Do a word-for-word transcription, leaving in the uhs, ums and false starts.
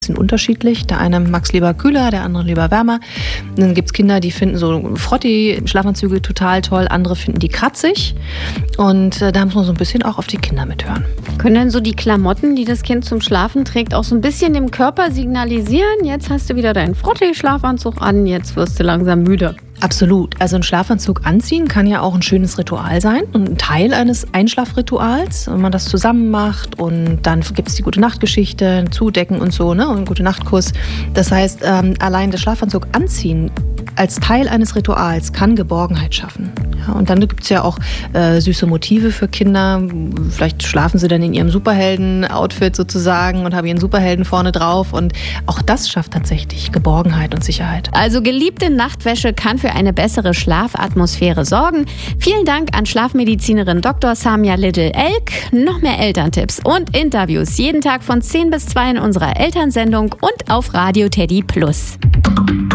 Sind unterschiedlich. Der eine mag es lieber kühler, der andere lieber wärmer. Und dann gibt es Kinder, die finden so Frotti-Schlafanzüge total toll, andere finden die kratzig. Und äh, da muss man so ein bisschen auch auf die Kinder mithören. Können denn so die Klamotten, die das Kind zum Schlafen trägt, auch so ein bisschen dem Körper signalisieren, jetzt hast du wieder deinen Frotti-Schlafanzug an, jetzt wirst du langsam müde? Absolut. Also ein Schlafanzug anziehen kann ja auch ein schönes Ritual sein und ein Teil eines Einschlafrituals, wenn man das zusammen macht und dann gibt es die Gute-Nacht-Geschichte, Zudecken und so, ne, und einen Gute-Nacht-Kuss. Das heißt, ähm, allein der Schlafanzug anziehen als Teil eines Rituals kann Geborgenheit schaffen. Ja, und dann gibt es ja auch äh, süße Motive für Kinder. Vielleicht schlafen sie dann in ihrem Superhelden-Outfit sozusagen und haben ihren Superhelden vorne drauf. Und auch das schafft tatsächlich Geborgenheit und Sicherheit. Also geliebte Nachtwäsche kann für eine bessere Schlafatmosphäre sorgen. Vielen Dank an Schlafmedizinerin Doktor Samia Little-Elk. Noch mehr Elterntipps und Interviews jeden Tag von zehn bis zwei in unserer Elternsendung und auf Radio Teddy Plus.